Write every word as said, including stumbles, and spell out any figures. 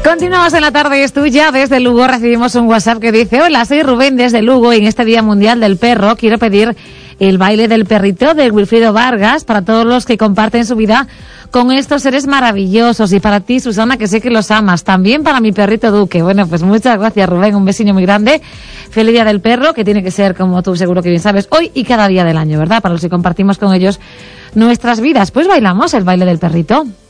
Continuamos en la tarde, es tuya. Desde Lugo recibimos un WhatsApp que dice: hola, soy Rubén desde Lugo y en este Día Mundial del Perro quiero pedir el baile del perrito de Wilfrido Vargas para todos los que comparten su vida con estos seres maravillosos, y para ti, Susana, que sé que los amas, también para mi perrito Duque. Bueno, pues muchas gracias, Rubén, un besillo muy grande. Feliz Día del Perro, que tiene que ser, como tú seguro que bien sabes, hoy y cada día del año, ¿verdad? Para los que compartimos con ellos nuestras vidas. Pues bailamos el baile del perrito.